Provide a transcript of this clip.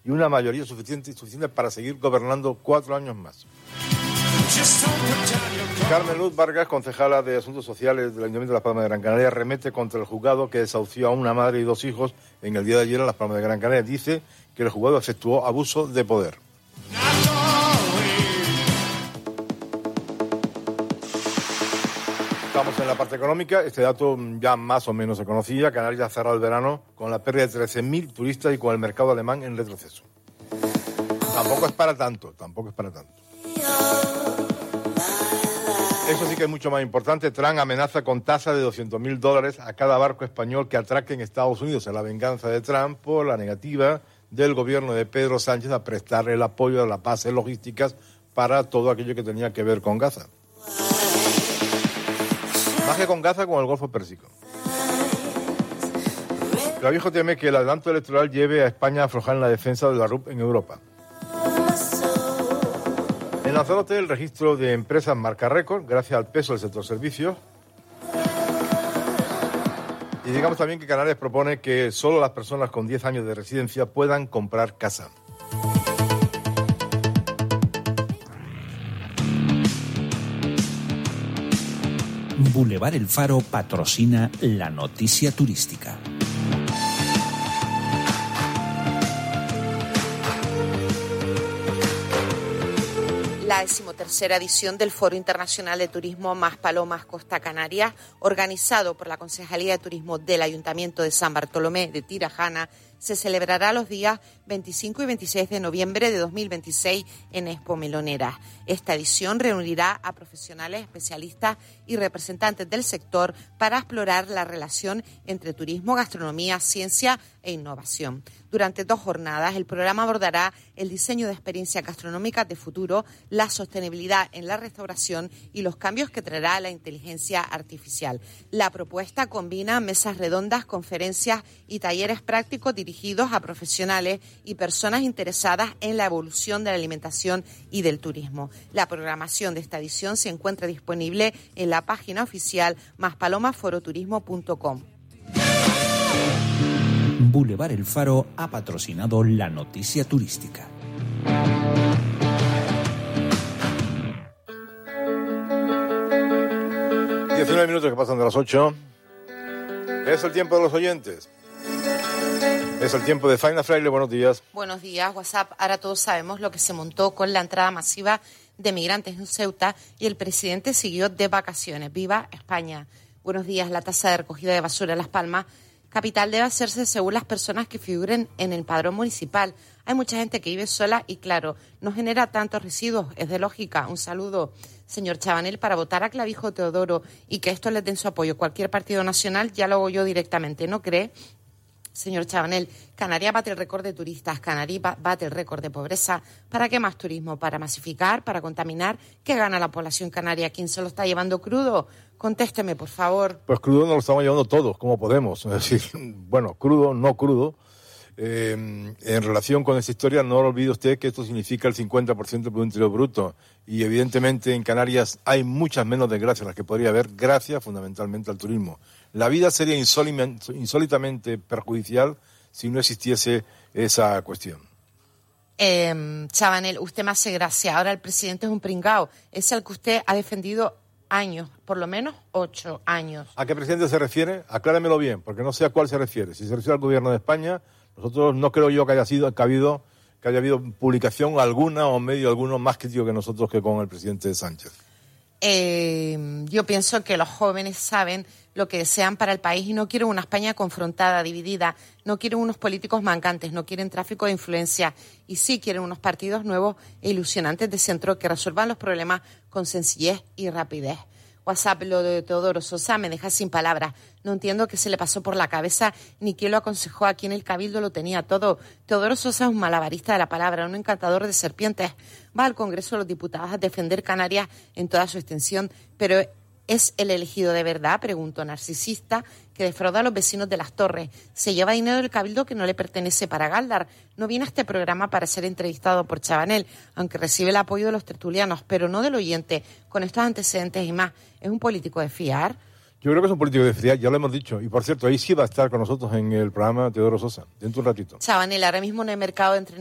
y una mayoría suficiente para seguir gobernando 4 años más. Carmen Luz Vargas, concejala de Asuntos Sociales del Ayuntamiento de Las Palmas de Gran Canaria, remete contra el juzgado que desahució a una madre y 2 hijos en el día de ayer en Las Palmas de Gran Canaria. Dice que el juzgado efectuó abuso de poder. Estamos en la parte económica. Este dato ya más o menos se conocía. Canarias ha cerrado el verano con la pérdida de 13.000 turistas y con el mercado alemán en retroceso. Tampoco es para tanto. Eso sí que es mucho más importante. Trump amenaza con tasa de $200.000 a cada barco español que atraque en Estados Unidos. Es la venganza de Trump por la negativa del gobierno de Pedro Sánchez a prestarle el apoyo a las bases logísticas para todo aquello que tenía que ver con Gaza. Más que con Gaza, con el Golfo Pérsico. Clavijo teme que el adelanto electoral lleve a España a aflojar en la defensa de la RUP en Europa. En Lanzarote, el registro de empresas marca récord gracias al peso del sector servicios. Y digamos también que Canarias propone que solo las personas con 10 años de residencia puedan comprar casa. Boulevard El Faro patrocina la noticia turística. La 13ª edición del Foro Internacional de Turismo Maspalomas Costa Canarias, organizado por la Concejalía de Turismo del Ayuntamiento de San Bartolomé de Tirajana, se celebrará los días 25 y 26 de noviembre de 2026 en Expo Meloneras. Esta edición reunirá a profesionales, especialistas y representantes del sector para explorar la relación entre turismo, gastronomía, ciencia e innovación. Durante 2 jornadas, el programa abordará el diseño de experiencias gastronómicas de futuro, la sostenibilidad en la restauración y los cambios que traerá la inteligencia artificial. La propuesta combina mesas redondas, conferencias y talleres prácticos dirigidos a profesionales y personas interesadas en la evolución de la alimentación y del turismo. La programación de esta edición se encuentra disponible en la página oficial maspalomaforoturismo.com. Boulevard El Faro ha patrocinado la noticia turística. Minutos que pasan de las 8. Es el tiempo de los oyentes. Es el tiempo de Faina Fraile. Buenos días. Buenos días, WhatsApp. Ahora todos sabemos lo que se montó con la entrada masiva de migrantes en Ceuta y el presidente siguió de vacaciones. ¡Viva España! Buenos días. La tasa de recogida de basura en Las Palmas capital debe hacerse según las personas que figuren en el padrón municipal. Hay mucha gente que vive sola y, claro, no genera tantos residuos. Es de lógica. Un saludo, señor Chabanel, para votar a Clavijo Teodoro y que esto les den su apoyo. Cualquier partido nacional ya lo hago yo directamente, ¿no cree? Señor Chabanel, Canarias bate el récord de turistas, Canarias bate el récord de pobreza. ¿Para qué más turismo? ¿Para masificar? ¿Para contaminar? ¿Qué gana la población canaria? ¿Quién se lo está llevando crudo? Contésteme, por favor. Pues crudo nos lo estamos llevando todos, como podemos. Es decir, bueno, crudo, no crudo. En relación con esta historia, no olvide usted que esto significa el 50% del Producto Interior Bruto. Y evidentemente en Canarias hay muchas menos desgracias las que podría haber, gracias fundamentalmente al turismo. La vida sería insólitamente perjudicial si no existiese esa cuestión. Chabanel, usted me hace gracia. Ahora el presidente es un pringao. Es el que usted ha defendido años, por lo menos 8 años. ¿A qué presidente se refiere? Acláramelo bien, porque no sé a cuál se refiere. Si se refiere al gobierno de España, nosotros no creo yo que haya habido publicación alguna o medio alguno más crítico que nosotros que con el presidente Sánchez. Yo pienso que los jóvenes saben lo que desean para el país y no quieren una España confrontada, dividida, no quieren unos políticos mancantes, no quieren tráfico de influencia y sí quieren unos partidos nuevos e ilusionantes de centro que resuelvan los problemas con sencillez y rapidez. WhatsApp, lo de Teodoro Sosa me deja sin palabras. No entiendo qué se le pasó por la cabeza ni quién lo aconsejó. Aquí en el Cabildo lo tenía todo. Teodoro Sosa es un malabarista de la palabra, un encantador de serpientes. Va al Congreso de los Diputados a defender Canarias en toda su extensión, pero ¿es el elegido de verdad? Pregunto. Narcisista que defrauda a los vecinos de Las Torres. Se lleva dinero del Cabildo que no le pertenece para Gáldar. No viene a este programa para ser entrevistado por Chabanel, aunque recibe el apoyo de los tertulianos, pero no del oyente. Con estos antecedentes y más, ¿es un político de fiar? Yo creo que es un político de fiar, ya lo hemos dicho. Y por cierto, ahí sí va a estar con nosotros en el programa Teodoro Sosa, dentro de un ratito. Chabanel, ahora mismo no hay mercado entre